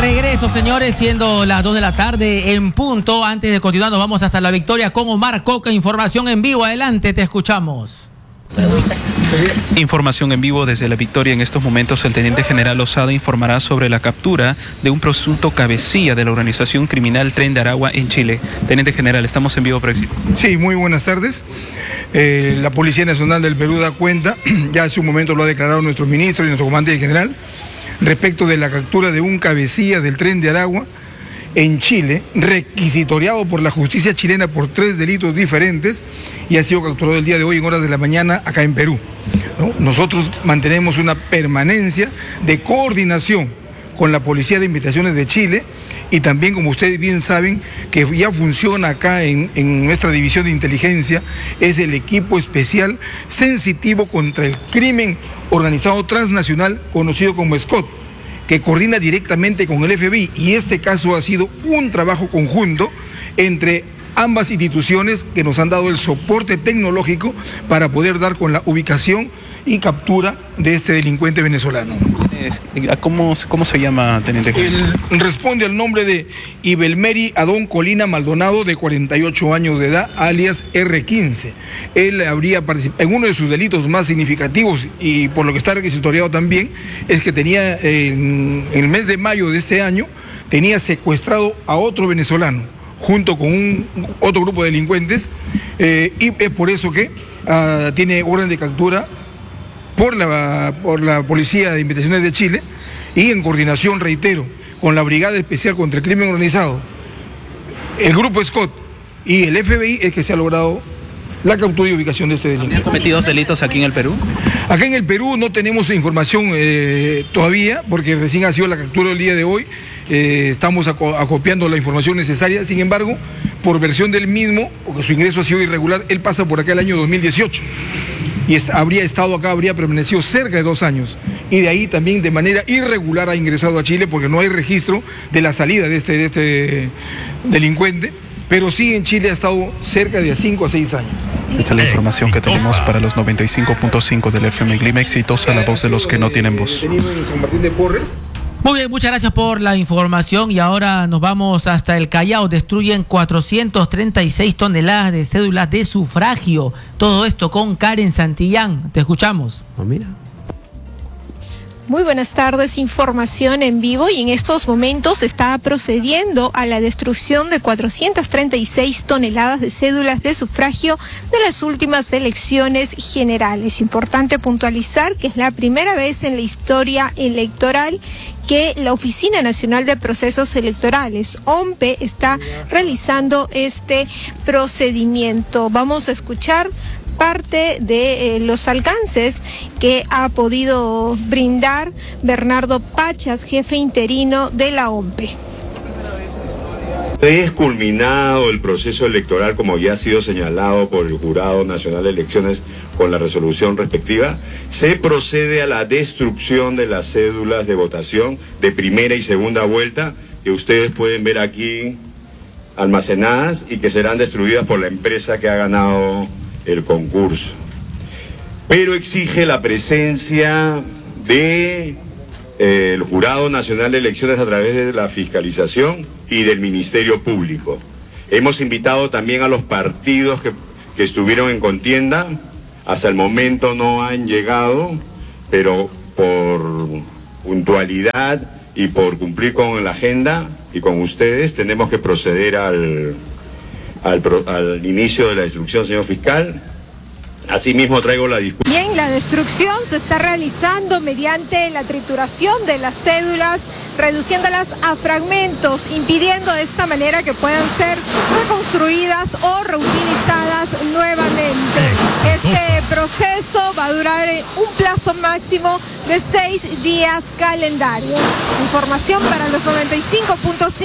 regreso, señores, siendo las 2 de la tarde en punto. Antes de continuar, nos vamos hasta La Victoria con Omar Coca. Información en vivo. Adelante, te escuchamos. Información en vivo desde La Victoria. En estos momentos el teniente general Lozada informará sobre la captura de un presunto cabecilla de la organización criminal Tren de Aragua en Chile. Teniente general, estamos en vivo por aquí. Sí, muy buenas tardes. La Policía Nacional del Perú da cuenta, ya hace un momento lo ha declarado nuestro ministro y nuestro comandante general, respecto de la captura de un cabecilla del Tren de Aragua en Chile, requisitoriado por la justicia chilena por 3 delitos diferentes y ha sido capturado el día de hoy en horas de la mañana acá en Perú, ¿no? Nosotros mantenemos una permanencia de coordinación con la Policía de Investigaciones de Chile y también, como ustedes bien saben, que ya funciona acá en nuestra división de inteligencia, es el equipo especial sensitivo contra el crimen organizado transnacional conocido como SCOT, que coordina directamente con el FBI, y este caso ha sido un trabajo conjunto entre ambas instituciones que nos han dado el soporte tecnológico para poder dar con la ubicación y captura de este delincuente venezolano. ¿Cómo se llama, teniente? Él responde al nombre de Ibelmeri Adón Colina Maldonado, de 48 años de edad, alias R15. Él habría participado en uno de sus delitos más significativos, y por lo que está requisitoriado también, es que tenía en el mes de mayo de este año, tenía secuestrado a otro venezolano, junto con otro grupo de delincuentes, y es por eso que tiene orden de captura por la Policía de Investigaciones de Chile, y en coordinación, reitero, con la Brigada Especial contra el Crimen Organizado, el Grupo SCOT y el FBI, es que se ha logrado la captura y ubicación de este delincuente. ¿Han cometido delitos aquí en el Perú? Acá en el Perú no tenemos información todavía, porque recién ha sido la captura el día de hoy. Estamos acopiando la información necesaria. Sin embargo, por versión del mismo, porque su ingreso ha sido irregular, él pasa por acá el año 2018. Y habría estado acá, habría permanecido cerca de 2 años. Y de ahí también de manera irregular ha ingresado a Chile, porque no hay registro de la salida de este delincuente. Pero sí, en Chile ha estado cerca de 5 a 6 años. Esta es la información que tenemos para los 95.5 del FM Clima Exitosa, la voz de los que no tienen voz. Detenido en San Martín de Porres. Muy bien, muchas gracias por la información, y ahora nos vamos hasta el Callao. Destruyen 436 toneladas de cédulas de sufragio. Todo esto con Karen Santillán. Te escuchamos. Mira. Muy buenas tardes, información en vivo, y en estos momentos se está procediendo a la destrucción de 436 toneladas de cédulas de sufragio de las últimas elecciones generales. Importante puntualizar que es la primera vez en la historia electoral que la Oficina Nacional de Procesos Electorales, ONPE, está realizando este procedimiento. Vamos a escuchar parte de los alcances que ha podido brindar Bernardo Pachas, jefe interino de la ONPE. Es culminado el proceso electoral, como ya ha sido señalado por el Jurado Nacional de Elecciones con la resolución respectiva. Se procede a la destrucción de las cédulas de votación de primera y segunda vuelta, que ustedes pueden ver aquí almacenadas y que serán destruidas por la empresa que ha ganado el concurso. Pero exige la presencia de el Jurado Nacional de Elecciones a través de la fiscalización y del Ministerio Público. Hemos invitado también a los partidos que estuvieron en contienda. Hasta el momento no han llegado, pero por puntualidad y por cumplir con la agenda y con ustedes, tenemos que proceder al inicio de la destrucción, señor fiscal. Asimismo traigo la discusión. Bien, la destrucción se está realizando mediante la trituración de las cédulas, reduciéndolas a fragmentos, impidiendo de esta manera que puedan ser reconstruidas o reutilizadas nuevamente. Este proceso va a durar un plazo máximo de 6 días calendarios. Información para los 95.5.